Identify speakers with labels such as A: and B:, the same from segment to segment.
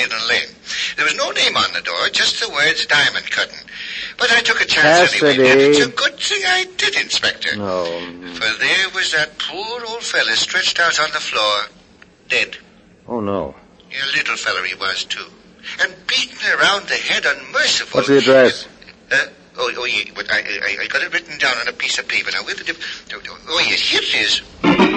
A: Maiden Lane. There was no name on the door, just the words diamond cutting. But I took a chance anyway, and it's a good thing I did, Inspector.
B: No.
A: For there was that poor old fella stretched out on the floor, dead.
B: Oh, no.
A: A little fella he was, too. And beaten around the head unmerciful.
B: What's the address?
A: Yeah, but I got it written down on a piece of paper. Now, where the Oh, yes, here it is.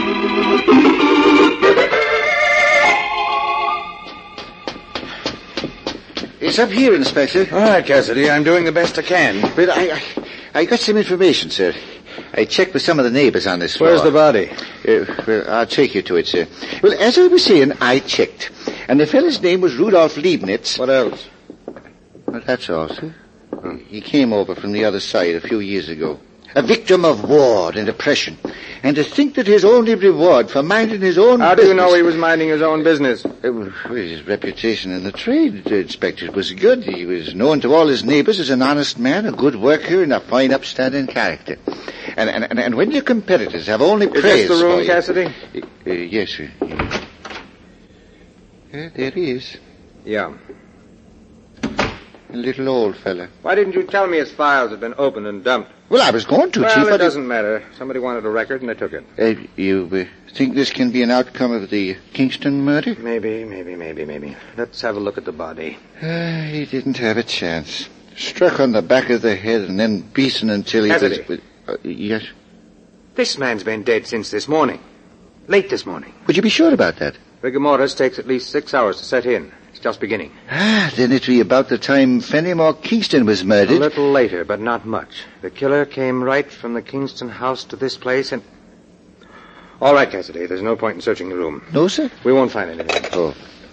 C: It's up here, Inspector.
B: All right, Cassidy, I'm doing the best I can.
C: But I got some information, sir. I checked with some of the neighbors on this floor.
B: Where's the body?
C: Well, I'll take you to it, sir. Well, as I was saying, I checked. And the fellow's name was Rudolf Leibniz.
B: What else?
C: Well, that's all, sir. He came over from the other side a few years ago. A victim of war and oppression. And to think that his only reward for minding his own
B: How
C: business...
B: do you know he was minding his own business?
C: His reputation in the trade, Inspector, was good. He was known to all his neighbors as an honest man, a good worker, and a fine upstanding character. And when your competitors have only praise...
B: Is this the room,
C: for
B: Cassidy?
C: Yes, sir. There he is.
B: Yeah.
C: A little old fella.
B: Why didn't you tell me his files had been opened and dumped?
C: Well, I was going to, Chief.
B: Well, it
C: but
B: doesn't matter. Somebody wanted a record and they took it.
C: You think this can be an outcome of the Kingston murder?
B: Maybe. Let's have a look at the body.
C: He didn't have a chance. Struck on the back of the head and then beaten until he
B: Cassidy.
C: was... Yes?
B: This man's been dead since this morning. Late this morning.
C: Would you be sure about that?
B: Rigor mortis takes at least 6 hours to set in. It's just beginning.
C: Then it'd be about the time Fenimore Kingston was murdered.
B: A little later, but not much. The killer came right from the Kingston house to this place and... All right, Cassidy, there's no point in searching the room.
C: No, sir?
B: We won't find anything.
C: Oh.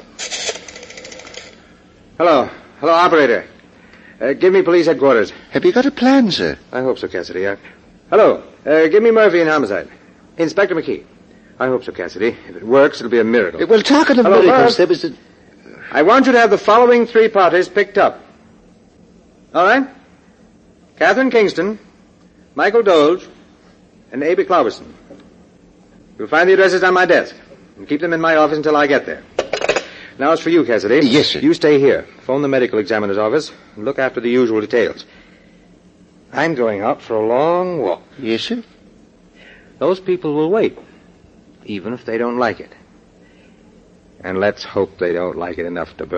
B: Hello, operator. Give me police headquarters.
C: Have you got a plan, sir?
B: I hope so, Cassidy. Hello, give me Murphy and homicide. Inspector McKee. I hope so, Cassidy. If it works, it'll be a miracle.
C: Well, talking of
B: Hello,
C: miracles,
B: Murph.
C: there was a...
B: I want you to have the following 3 parties picked up. All right? Catherine Kingston, Michael Dolge, and A.B. Cloverson. You'll find the addresses on my desk, and keep them in my office until I get there. Now, as for you, Cassidy.
C: Yes, sir.
B: You stay here. Phone the medical examiner's office, and look after the usual details. I'm going out for a long walk.
C: Yes, sir?
B: Those people will wait, even if they don't like it. And let's hope they don't like it enough to burn.